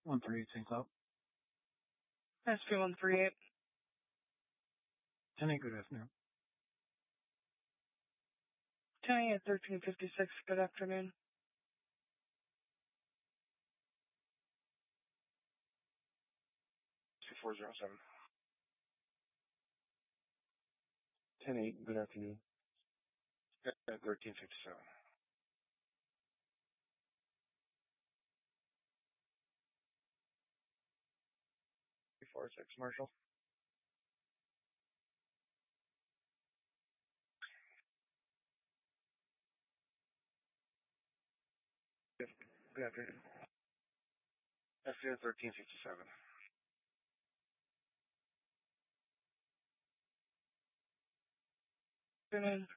138 St. Cloud. SP138. 10-8, good afternoon. 10-8 at 1356, good afternoon. C407. 10-8, good afternoon. At 1357. C46, Marshall. Good afternoon. SP 1357. Afternoon.